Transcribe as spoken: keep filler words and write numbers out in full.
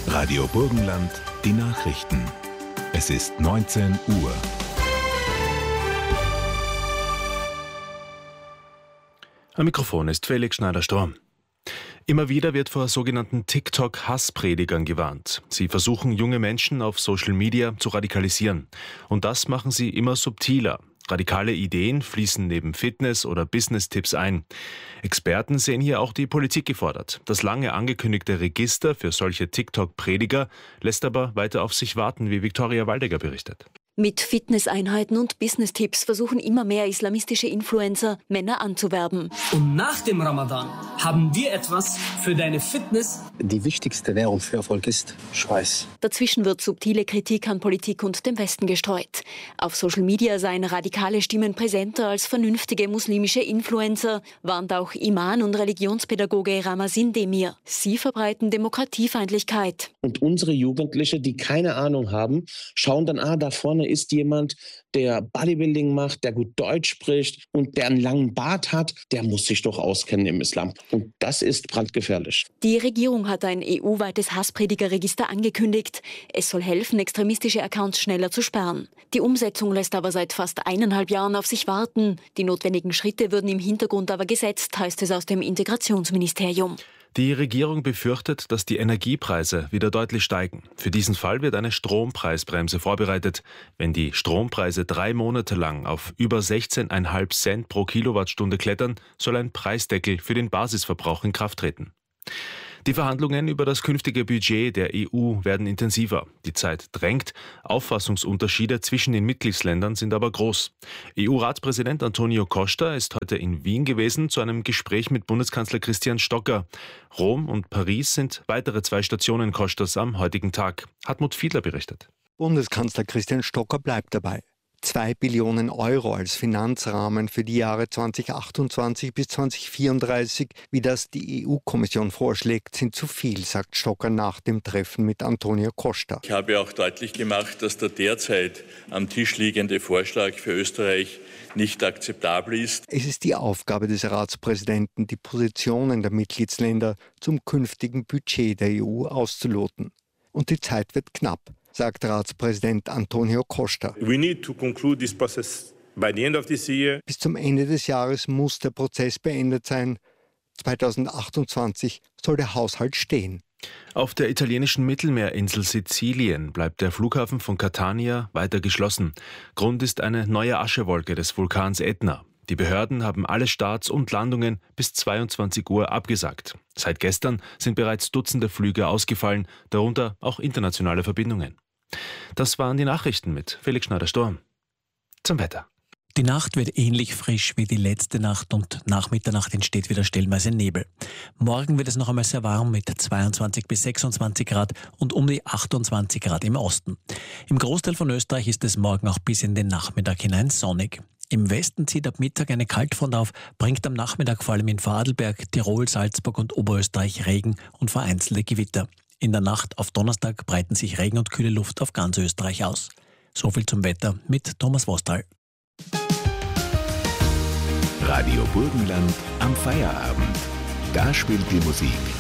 Radio Burgenland, die Nachrichten. Es ist neunzehn Uhr. Am Mikrofon ist Felix Schneider-Sturm. Immer wieder wird vor sogenannten TikTok-Hasspredigern gewarnt. Sie versuchen, junge Menschen auf Social Media zu radikalisieren. Und das machen sie immer subtiler. Radikale Ideen fließen neben Fitness- oder Business-Tipps ein. Experten sehen hier auch die Politik gefordert. Das lange angekündigte Register für solche TikTok-Prediger lässt aber weiter auf sich warten, wie Viktoria Waldegger berichtet. Mit Fitnesseinheiten und Business-Tipps versuchen immer mehr islamistische Influencer, Männer anzuwerben. Und nach dem Ramadan haben wir etwas für deine Fitness. Die wichtigste Währung für Erfolg ist Schweiß. Dazwischen wird subtile Kritik an Politik und dem Westen gestreut. Auf Social Media seien radikale Stimmen präsenter als vernünftige muslimische Influencer, warnt auch Iman und Religionspädagoge Ramazin Demir. Sie verbreiten Demokratiefeindlichkeit. Und unsere Jugendliche, die keine Ahnung haben, schauen dann, ah, da vorne ist jemand, der Bodybuilding macht, der gut Deutsch spricht und der einen langen Bart hat, der muss sich doch auskennen im Islam. Und das ist brandgefährlich. Die Regierung hat ein E U-weites Hasspredigerregister angekündigt. Es soll helfen, extremistische Accounts schneller zu sperren. Die Umsetzung lässt aber seit fast eineinhalb Jahren auf sich warten. Die notwendigen Schritte würden im Hintergrund aber gesetzt, heißt es aus dem Integrationsministerium. Die Regierung befürchtet, dass die Energiepreise wieder deutlich steigen. Für diesen Fall wird eine Strompreisbremse vorbereitet. Wenn die Strompreise drei Monate lang auf über sechzehn Komma fünf Cent pro Kilowattstunde klettern, soll ein Preisdeckel für den Basisverbrauch in Kraft treten. Die Verhandlungen über das künftige Budget der E U werden intensiver. Die Zeit drängt. Auffassungsunterschiede zwischen den Mitgliedsländern sind aber groß. E U-Ratspräsident Antonio Costa ist heute in Wien gewesen zu einem Gespräch mit Bundeskanzler Christian Stocker. Rom und Paris sind weitere zwei Stationen Costas am heutigen Tag. Hartmut Fiedler berichtet. Bundeskanzler Christian Stocker bleibt dabei. Zwei Billionen Euro als Finanzrahmen für die Jahre zweitausendachtundzwanzig bis zweitausendvierunddreißig, wie das die E U-Kommission vorschlägt, sind zu viel, sagt Stocker nach dem Treffen mit Antonio Costa. Ich habe auch deutlich gemacht, dass der derzeit am Tisch liegende Vorschlag für Österreich nicht akzeptabel ist. Es ist die Aufgabe des Ratspräsidenten, die Positionen der Mitgliedsländer zum künftigen Budget der E U auszuloten. Und die Zeit wird knapp, sagt Ratspräsident Antonio Costa. We need to conclude this process by the end of this year. Bis zum Ende des Jahres muss der Prozess beendet sein. zweitausendachtundzwanzig soll der Haushalt stehen. Auf der italienischen Mittelmeerinsel Sizilien bleibt der Flughafen von Catania weiter geschlossen. Grund ist eine neue Aschewolke des Vulkans Ätna. Die Behörden haben alle Starts und Landungen bis zweiundzwanzig Uhr abgesagt. Seit gestern sind bereits Dutzende Flüge ausgefallen, darunter auch internationale Verbindungen. Das waren die Nachrichten mit Felix Schneider-Sturm. Zum Wetter. Die Nacht wird ähnlich frisch wie die letzte Nacht und nach Mitternacht entsteht wieder stellenweise Nebel. Morgen wird es noch einmal sehr warm mit zweiundzwanzig bis sechsundzwanzig Grad und um die achtundzwanzig Grad im Osten. Im Großteil von Österreich ist es morgen auch bis in den Nachmittag hinein sonnig. Im Westen zieht ab Mittag eine Kaltfront auf, bringt am Nachmittag vor allem in Vorarlberg, Tirol, Salzburg und Oberösterreich Regen und vereinzelte Gewitter. In der Nacht auf Donnerstag breiten sich Regen und kühle Luft auf ganz Österreich aus. So viel zum Wetter mit Thomas Wostal. Radio Burgenland am Feierabend. Da spielt die Musik